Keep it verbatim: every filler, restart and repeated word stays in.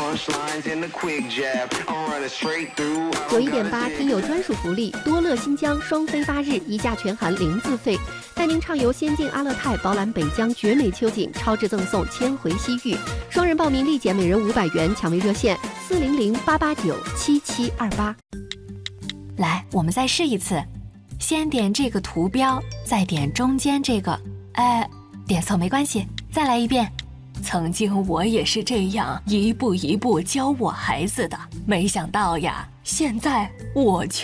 九一点八听友专属福利，多乐新疆双飞八日，一价全含零自费，带您畅游仙境阿勒泰，饱览北疆绝美秋景，超值赠送千回西域。双人报名立减每人五百元，抢位热线四零零八八九七七二八。 来，我们再试一次，先点这个图标，再点中间这个，哎，点错没关系，再来一遍。曾经我也是这样一步一步教我孩子的，没想到呀，现在我却